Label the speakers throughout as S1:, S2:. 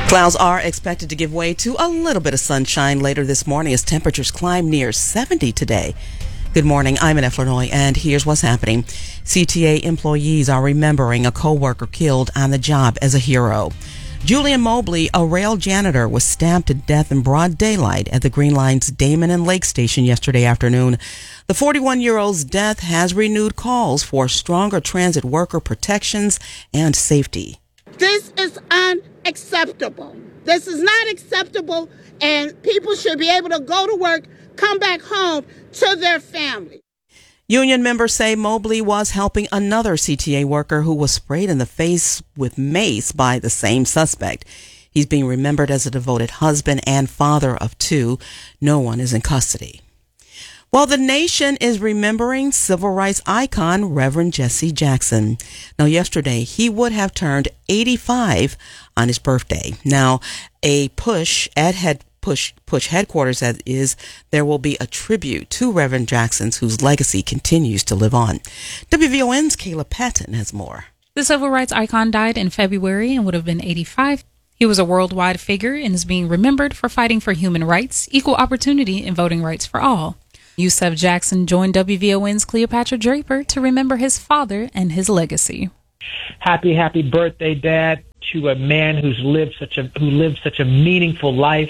S1: Clouds are expected to give way to a little bit of sunshine later this morning as temperatures climb near 70 today. Good morning, I'm Annette Flournoy, and here's what's happening. CTA employees are remembering a co-worker killed on the job as a hero. Julian Mobley, a rail janitor, was stabbed to death in broad daylight at the Green Line's Damon and Lake Station yesterday afternoon. The 41-year-old's death has renewed calls for stronger transit worker protections and safety.
S2: This is unacceptable. This is not acceptable, and people should be able to go to work, come back home to their family.
S1: Union members say Mobley was helping another CTA worker who was sprayed in the face with mace by the same suspect. He's being remembered as a devoted husband and father of two. No one is in custody. Well, the nation is remembering civil rights icon Reverend Jesse Jackson. Now, yesterday, he would have turned 85 on his birthday. Now, a push headquarters, that is, there will be a tribute to Reverend Jackson, whose legacy continues to live on. WVON's Kayla Patton has more.
S3: The civil rights icon died in February and would have been 85. He was a worldwide figure and is being remembered for fighting for human rights, equal opportunity, and voting rights for all. Yusef Jackson joined WVON's Cleopatra Draper to remember his father and his legacy.
S4: Happy birthday, Dad, to a man who lived such a meaningful life,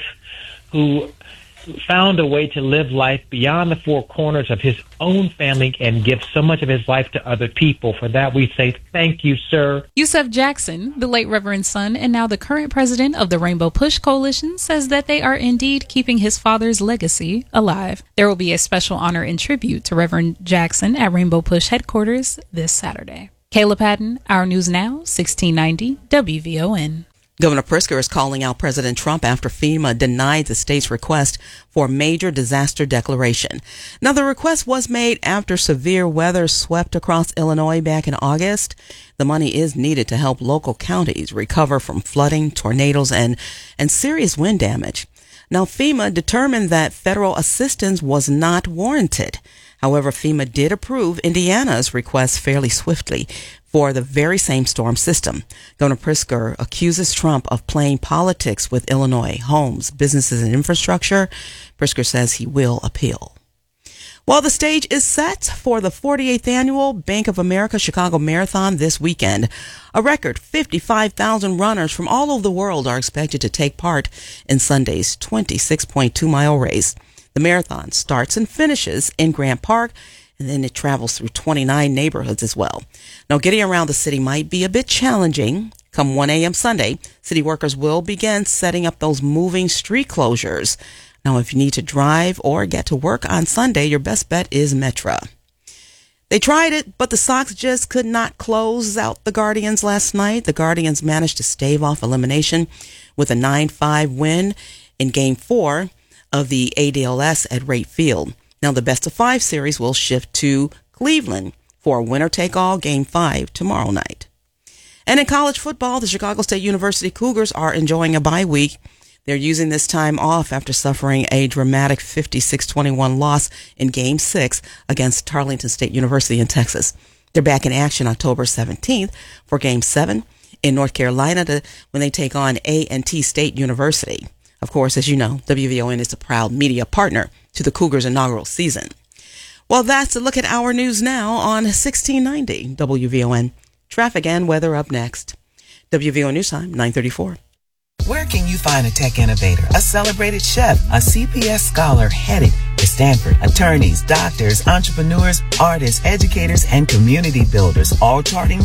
S4: who found a way to live life beyond the four corners of his own family and give so much of his life to other people. For that, we say thank you, sir.
S3: Yusef Jackson, the late Reverend's son and now the current president of the Rainbow Push Coalition, says that they are indeed keeping his father's legacy alive. There will be a special honor and tribute to Reverend Jackson at Rainbow Push headquarters this Saturday. Kayla Patton, Our News Now, 1690 WVON.
S1: Governor Pritzker is calling out President Trump after FEMA denied the state's request for major disaster declaration. Now, the request was made after severe weather swept across Illinois back in August. The money is needed to help local counties recover from flooding, tornadoes, and serious wind damage. Now, FEMA determined that federal assistance was not warranted. However, FEMA did approve Indiana's request fairly swiftly for the very same storm system. Governor Pritzker accuses Trump of playing politics with Illinois homes, businesses, and infrastructure. Pritzker says he will appeal. Well, the stage is set for the 48th annual Bank of America Chicago Marathon this weekend. A record 55,000 runners from all over the world are expected to take part in Sunday's 26.2-mile race. The marathon starts and finishes in Grant Park, and then it travels through 29 neighborhoods as well. Now, getting around the city might be a bit challenging. Come 1 a.m. Sunday, city workers will begin setting up those moving street closures. Now, if you need to drive or get to work on Sunday, your best bet is Metra. They tried it, but the Sox just could not close out the Guardians last night. The Guardians managed to stave off elimination with a 9-5 win in Game 4 of the ALDS at Rate Field. Now, the best-of-5 series will shift to Cleveland for a winner-take-all Game 5 tomorrow night. And in college football, the Chicago State University Cougars are enjoying a bye week. They're using this time off after suffering a dramatic 56-21 loss in Game 6 against Tarleton State University in Texas. They're back in action October 17th for Game 7 in North Carolina when they take on A&T State University. Of course, as you know, WVON is a proud media partner to the Cougars' inaugural season. Well, that's a look at Our News Now on 1690 WVON. Traffic and weather up next. WVON News Time, 9:34.
S5: Where can you find a tech innovator, a celebrated chef, a CPS scholar headed to Stanford, attorneys, doctors, entrepreneurs, artists, educators, and community builders, all charting